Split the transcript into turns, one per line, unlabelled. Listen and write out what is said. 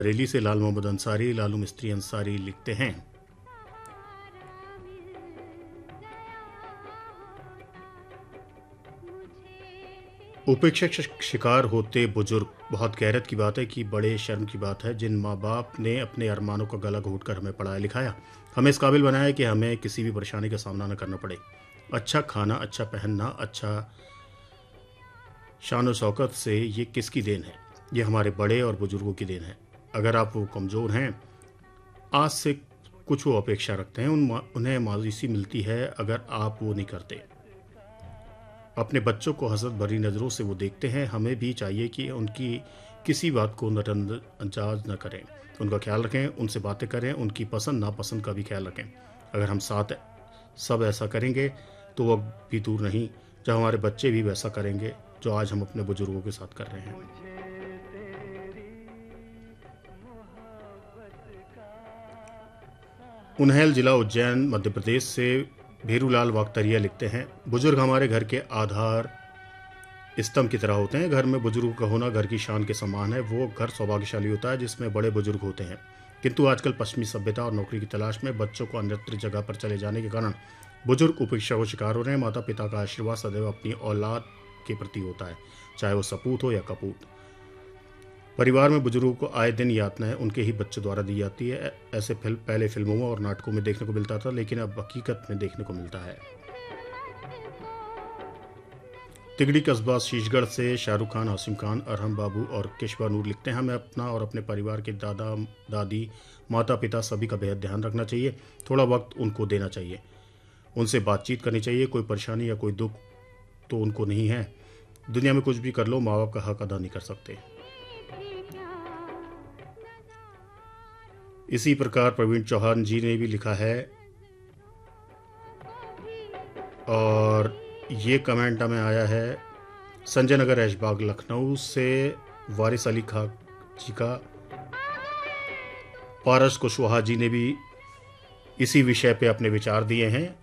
बरेली से लाल मोहम्मद अंसारी, लालू मिस्त्री अंसारी लिखते हैं, उपेक्षा का शिकार होते बुजुर्ग, बहुत गैरत की बात है कि बड़े शर्म की बात है जिन माँ बाप ने अपने अरमानों का गला घोंटकर हमें पढ़ाया लिखाया, हमें इस काबिल बनाया कि हमें किसी भी परेशानी का सामना न करना पड़े। अच्छा खाना, अच्छा पहनना, अच्छा शान और शौकत से ये किसकी देन है? ये हमारे बड़े और बुजुर्गों की देन है। अगर आप वो कमज़ोर हैं, आज से कुछ वो अपेक्षा रखते हैं, उन्हें मायूसी मिलती है अगर आप वो नहीं करते। अपने बच्चों को हसरत भरी नज़रों से वो देखते हैं। हमें भी चाहिए कि उनकी किसी बात को नज़रअंदाज न करें, उनका ख्याल रखें, उनसे बातें करें, उनकी पसंद नापसंद का भी ख्याल रखें। अगर हम साथ सब ऐसा करेंगे तो वक्त भी दूर नहीं जब हमारे बच्चे भी वैसा करेंगे जो आज हम अपने बुजुर्गों के साथ कर रहे हैं। उन्हेल जिला उज्जैन मध्य प्रदेश से भेरूलाल वागतरिया लिखते हैं, बुजुर्ग हमारे घर के आधार स्तंभ की तरह होते हैं। घर में बुजुर्गों का होना घर की शान के समान है। वो घर सौभाग्यशाली होता है जिसमें बड़े बुजुर्ग होते हैं। किंतु आजकल पश्चिमी सभ्यता और नौकरी की तलाश में बच्चों को अन्यत्र जगह पर चले जाने के कारण बुजुर्ग उपेक्षा को शिकार हो रहे हैं। माता पिता का आशीर्वाद सदैव अपनी औलाद के प्रति होता है, चाहे वो सपूत हो या कपूत। परिवार में बुजुर्गों को आए दिन यातनाएं उनके ही बच्चों द्वारा दी जाती है। ऐसे पहले फिल्मों और नाटकों में देखने को मिलता था, लेकिन अब हकीकत में देखने को मिलता है। तिगड़ी कस्बा शीशगढ़ से शाहरुख खान, आसिम खान, अरहम बाबू और केशवा नूर लिखते हैं, हमें अपना और अपने परिवार के दादा दादी, माता पिता सभी का बेहद ध्यान रखना चाहिए। थोड़ा वक्त उनको देना चाहिए, उनसे बातचीत करनी चाहिए। कोई परेशानी या कोई दुख तो उनको नहीं है। दुनिया में कुछ भी कर लो, माँ बाप का हक अदा नहीं कर सकते। इसी प्रकार प्रवीण चौहान जी ने भी लिखा है, और ये कमेंट हमें आया है संजय नगर ऐशबाग लखनऊ से वारिस अली खां जी का। पारस कुशवाहा जी ने भी इसी विषय पे अपने विचार दिए हैं।